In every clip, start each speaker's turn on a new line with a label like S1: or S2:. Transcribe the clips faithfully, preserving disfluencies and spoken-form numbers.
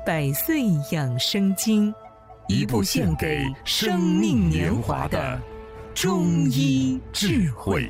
S1: 百岁养生经，一部献给生命年华的中医智慧。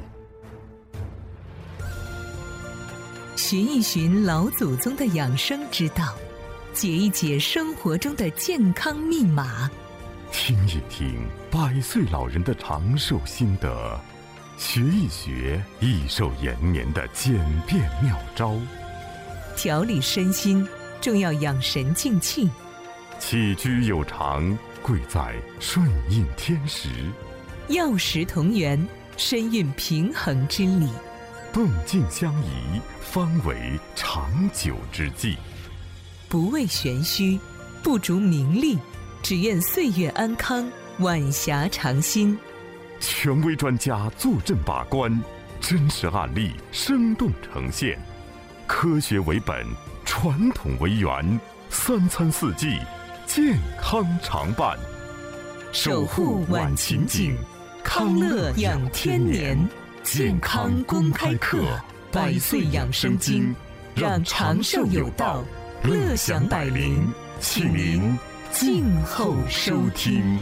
S1: 寻一寻老祖宗的养生之道，解一解生活中的健康密码，
S2: 听一听百岁老人的长寿心得，学一学益寿延年的简便妙招，
S1: 调理身心重要养神静气，
S2: 起居有常贵在顺应天时，
S1: 药食同源深蕴平衡之理，
S2: 动静相宜方为长久之计。
S1: 不为玄虚，不逐名利，只愿岁月安康，晚霞长新。
S2: 权威专家坐镇把关，真实案例生动呈现，科学为本，传统为源，三餐四季健康常伴。
S1: 守护晚晴景，康乐养天年，健康公开课，百岁养生经，让长寿有道，乐享百龄，请您静候收听。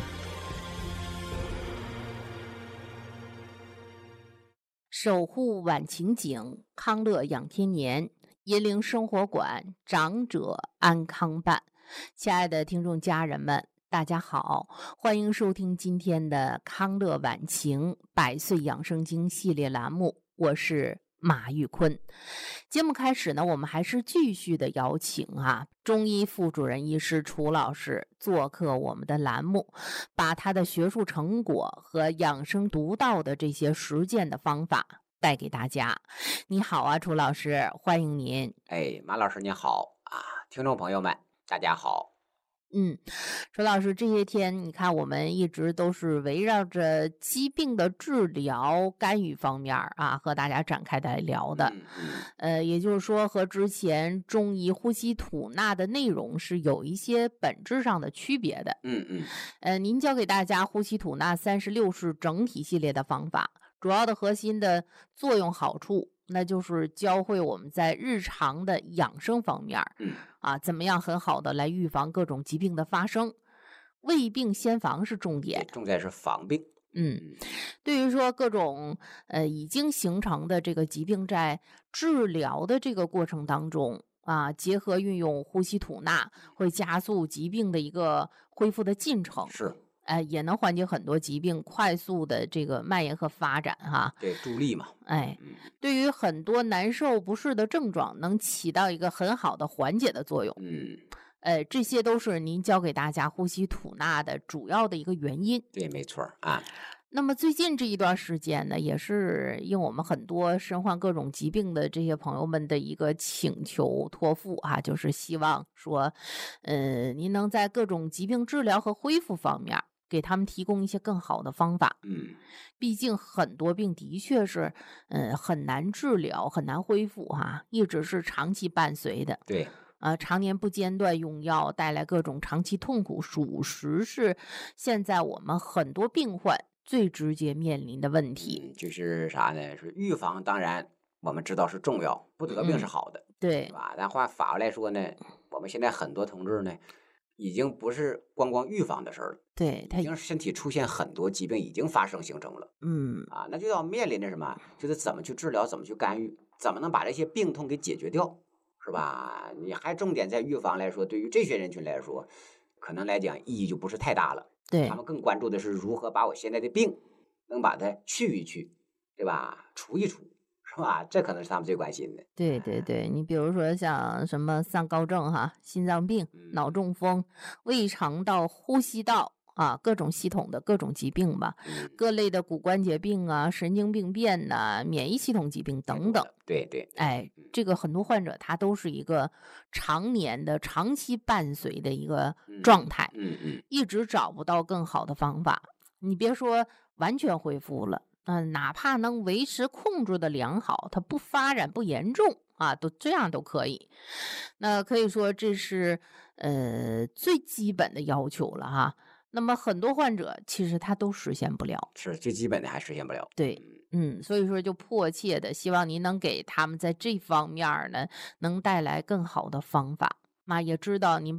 S3: 守护晚晴景，康乐养天年，银铃生活馆，长者安康办。亲爱的听众家人们，大家好，欢迎收听今天的康乐晚晴百岁养生经系列栏目，我是马玉坤。节目开始呢，我们还是继续的邀请啊，中医副主任医师楚老师做客我们的栏目，把他的学术成果和养生独到的这些实践的方法带给大家。你好啊，楚老师，欢迎您。
S4: 哎，马老师您好啊，听众朋友们大家好。
S3: 嗯，楚老师，这些天你看我们一直都是围绕着疾病的治疗干预方面啊，和大家展开来聊的。
S4: 嗯嗯
S3: 呃，也就是说和之前中医呼吸吐纳的内容是有一些本质上的区别的。
S4: 嗯嗯
S3: 呃，您教给大家呼吸吐纳三十六式整体系列的方法，主要的核心的作用好处，那就是教会我们在日常的养生方面
S4: 嗯
S3: 啊，怎么样很好的来预防各种疾病的发生。未病先防是重点，
S4: 重在是防病。
S3: 嗯，对于说各种呃已经形成的这个疾病，在治疗的这个过程当中啊，结合运用呼吸吐纳，会加速疾病的一个恢复的进程。
S4: 是，
S3: 呃，也能缓解很多疾病快速的这个蔓延和发展哈。
S4: 对，助力嘛。
S3: 哎，
S4: 嗯
S3: 对于很多难受不适的症状，能起到一个很好的缓解的作用。
S4: 嗯，
S3: 呃，这些都是您教给大家呼吸吐纳的主要的一个原因。
S4: 对，没错啊。
S3: 那么最近这一段时间呢，也是应我们很多身患各种疾病的这些朋友们的一个请求托付啊，就是希望说，呃，您能在各种疾病治疗和恢复方面，给他们提供一些更好的方法。
S4: 嗯
S3: 毕竟很多病的确是，呃，很难治疗，很难恢复哈、啊，一直是长期伴随的。
S4: 对，
S3: 呃，常年不间断用药，带来各种长期痛苦，属实是现在我们很多病患最直接面临的问题。
S4: 嗯，就是啥呢？是预防，当然我们知道是重要，不得病是好的，
S3: 对
S4: 是，吧？但换反过来说呢，我们现在很多同志呢，已经不是光光预防的事儿了，
S3: 对，他
S4: 已经身体出现很多疾病已经发生形成了。
S3: 嗯
S4: 啊，那就要面临着什么？就是怎么去治疗，怎么去干预，怎么能把这些病痛给解决掉，是吧？你还重点在预防来说，对于这些人群来说，可能来讲意义就不是太大了。
S3: 对
S4: 他们更关注的是如何把我现在的病能把它去一去，对吧？除一除，是吧？这可能是他们最关心的。
S3: 对对对，你比如说像什么三高症哈、心脏病、
S4: 嗯
S3: 脑中风、胃肠道、呼吸道啊，各种系统的各种疾病吧，
S4: 嗯，
S3: 各类的骨关节病啊、神经病变呐、免疫系统疾病等等。
S4: 对对，
S3: 哎，这个很多患者他都是一个常年的、长期伴随的一个状态，
S4: 嗯嗯
S3: 一直找不到更好的方法。你别说完全恢复了，嗯、哪怕能维持控制的良好，它不发展不严重啊，都这样都可以。那可以说这是呃最基本的要求了哈。那么很多患者其实他都实现不了，
S4: 是最基本的还实现不了。
S3: 对，嗯，所以说就迫切的希望您能给他们在这方面呢，能带来更好的方法。妈也知道您